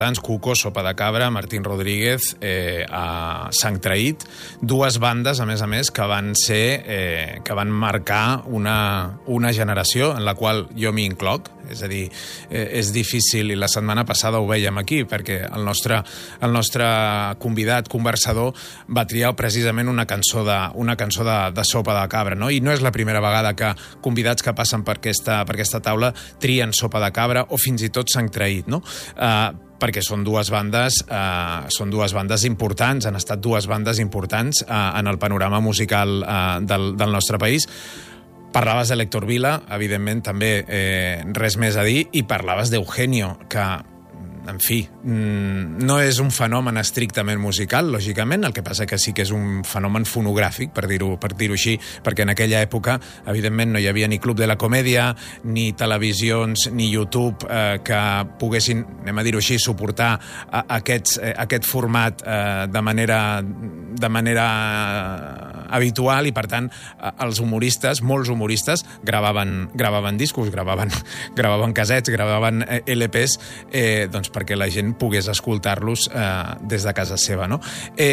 Cuco, Sopa de Cabra, Martín Rodríguez, a Sang Traït, dues bandes, a més, que van marcar una generació en la qual jo m'hi incloc. És a dir, és difícil, i la setmana passada ho vèiem aquí, perquè el nostre convidat, conversador, va triar precisament una cançó de Sopa de Cabra, no? I no és la primera vegada que convidats que passen per aquesta taula trien Sopa de Cabra o fins i tot Sang Traït, no? Perquè són dues bandes importants, han estat dues bandes importants en el panorama musical del nostre país. Parlaves de l'Héctor Vila, evidentment també res més a dir, i parlaves d'Eugenio, que, en fi, no és un fenomen estrictament musical, lògicament, el que passa que sí que és un fenomen fonogràfic, per dir-ho així, perquè en aquella època, evidentment, no hi havia ni Club de la Comèdia, ni televisions, ni YouTube que poguessin, anem a dir-ho així, suportar aquest format de manera habitual, i per tant els humoristes, molts humoristes, gravaven discos, gravaven casets, gravaven LPs, doncs perquè la gent pogués escoltar-los des de casa seva, no?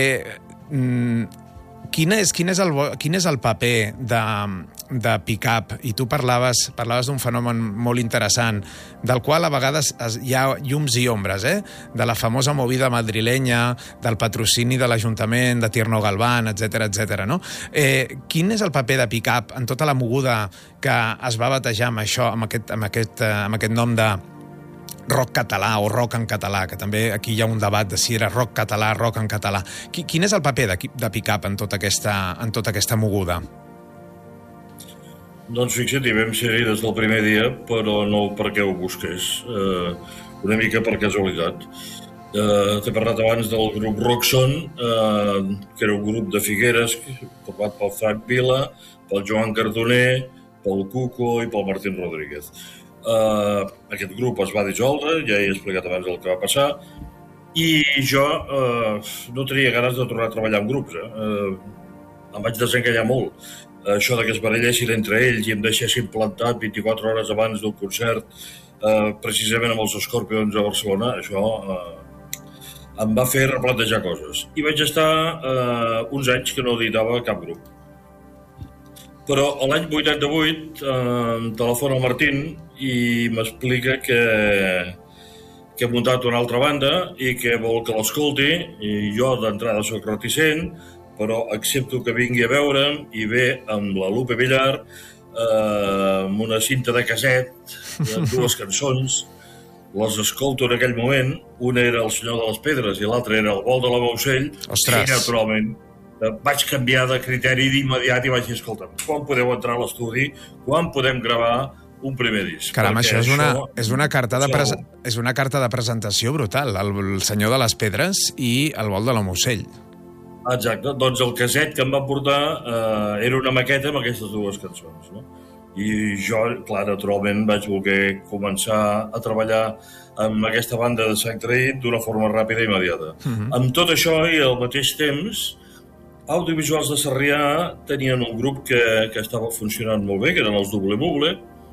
Quin és el paper de pick-up? I tu parlaves d'un fenomen molt interessant, del qual a vegades hi ha llums i ombres, de la famosa movida madrilenya, del patrocini de l'Ajuntament, de Tierno Galván, etc., no? Quin és el paper de pick-up en tota la moguda que es va batejar amb això, amb aquest nom de rock català o rock en català, que també aquí hi ha un debat de si era rock català, rock en català. Quin és el paper de pick-up en tota aquesta moguda? Doncs fixa't, hi vam ser-hi des del primer dia, però no perquè ho busqués, una mica per casualitat. T'he parlat abans del grup Roxon, que era un grup de Figueres format pel Frank Vila, pel Joan Cardoner, pel Cuco i pel Martín Rodríguez. Aquest grup es va dissoldre, ja he explicat abans el que va passar, i jo no tenia ganes de tornar a treballar en grups. Em vaig desencallar molt. Això que es barallessin entre ells i em deixessin plantat 24 hores abans d'un concert, precisament amb els Scorpions a Barcelona, això em va fer replantejar coses. I vaig estar uns anys que no editava cap grup. Però l'any 88 em telefona el Martín i m'explica que ha muntat una altra banda i que vol que l'escolti, i jo d'entrada soc reticent, però accepto que vingui a veure'm, i ve amb la Lupe Villar, amb una cinta de casset, amb dues cançons, les escolto en aquell moment, una era El senyor de les pedres i l'altra era El vol de la Baucell, i naturalment vaig canviar de criteri d'immediat i vaig dir, escolta, quan podeu entrar a l'estudi, quan podem gravar un primer disc? Caram, això és una carta de presentació brutal, El senyor de les pedres i El vol de la Baucell. Exacte, doncs el casset que em va portar era una maqueta amb aquestes dues cançons, no? I jo, clar, naturalment vaig voler començar a treballar amb aquesta banda de Sang Traït d'una forma ràpida i immediata. Amb tot això i al mateix temps, Audiovisuals de Sarrià tenien un grup que estava funcionant molt bé, que eren els Double Bugle,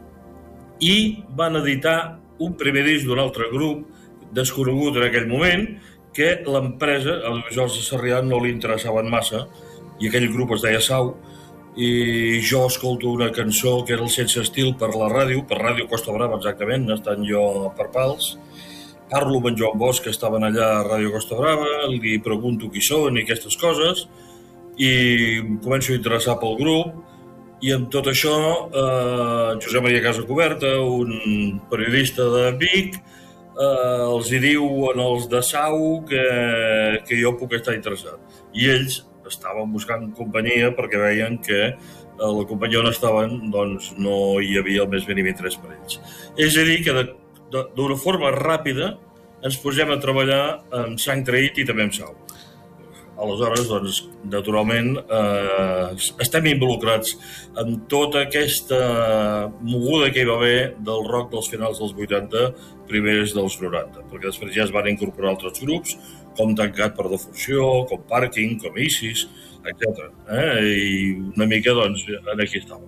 i van editar un primer disc d'un altre grup desconegut en aquell moment, que l'empresa, Audiovisuals de Sarrià, no li interessaven massa, i aquell grup es deia Sau, i jo escolto una cançó que era el Sense Estil per la ràdio, per Ràdio Costa Brava exactament, estant jo per Pals, parlo amb en Joan Bosch, que estaven allà a Ràdio Costa Brava, li pregunto qui són i aquestes coses, i em començo a interessar pel grup, i amb tot això Josep Maria Casacoberta, un periodista de Vic, els hi diu als de Sau que jo puc estar interessat. I ells estaven buscant companyia perquè veien que la companyia on estaven doncs no hi havia el més mínim interès per ells. És a dir, que d'una forma ràpida ens posem a treballar amb Sang Traït i també amb Sau. Aleshores, doncs, naturalment, estem involucrats en tota aquesta moguda que hi va haver del rock dels finals dels 80, primers dels 90, perquè després ja es van incorporar altres grups, com Tancat per Defunció, com Parking, com Isis, etc. I una mica, doncs, aquí estàvem.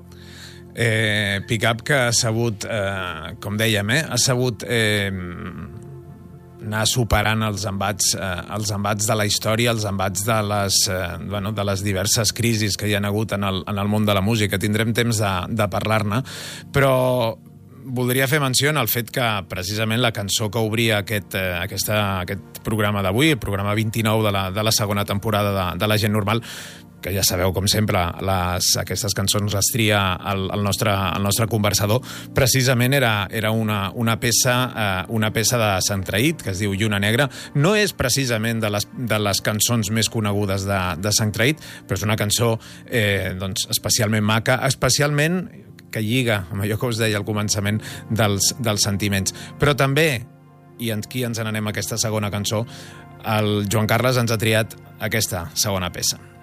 Pick-up que ha sabut, com dèiem, ha sabut anar superant els embats de la història, els embats de les diverses crisis que hi ha hagut en el món de la música. Tindrem temps de parlar-ne, però voldria fer menció en el fet que precisament la cançó que obria aquest programa d'avui, el programa 29 de la segona temporada de La gent normal, que ja sabeu, com sempre, aquestes cançons les tria el nostre conversador, precisament era una peça de Sant Traït, que es diu Lluna Negra. No és precisament de les cançons més conegudes de Sant Traït, però és una cançó especialment maca, especialment que lliga amb allò que us deia al començament dels sentiments. Però també, i aquí ens n'anem a aquesta segona cançó, el Joan Carles ens ha triat aquesta segona peça.